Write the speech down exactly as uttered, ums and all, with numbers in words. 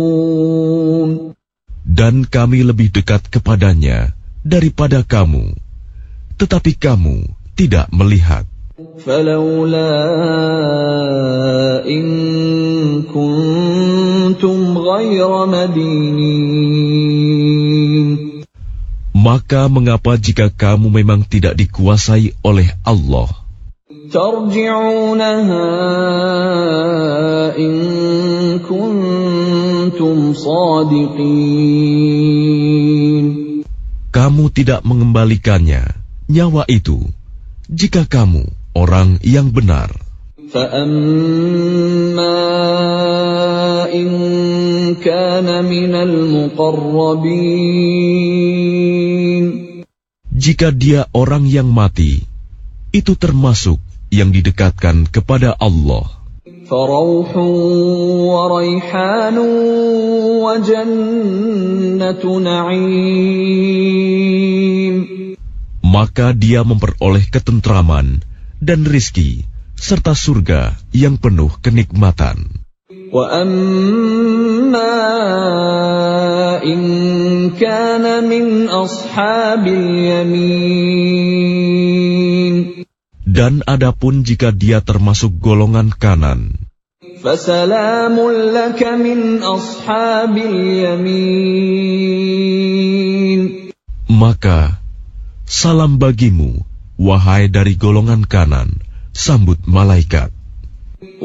Dan kami lebih dekat kepadanya daripada kamu, tetapi kamu tidak melihat. فَلَوْلَا إِن كُنتُمْ غَيْرَ مَدِينِينَ. Maka mengapa jika kamu memang tidak dikuasai oleh Allah, تَرْجِعُونَهَا إِن كُنتُمْ صَادِقِينَ. kamu tidak mengembalikannya, nyawa itu, jika kamu orang yang benar. فَأَمَّا إِن كَانَ مِنَ الْمُقَرَّبِينَ. Jika dia orang yang mati, itu termasuk yang didekatkan kepada Allah. فَرَوْحٌ وَرَيْحَانٌ وَجَنَّةُ نَعِيمٍ. Maka dia memperoleh ketentraman dan rizki, serta surga yang penuh kenikmatan. وَأَمَّا إِن كَانَ مِنْ أَصْحَابِ الْيَمِينِ. Dan adapun jika dia termasuk golongan kanan, فَسَلَامٌ لَكَ مِنْ أَصْحَابِ الْيَمِينِ. maka salam bagimu, wahai dari golongan kanan, sambut malaikat.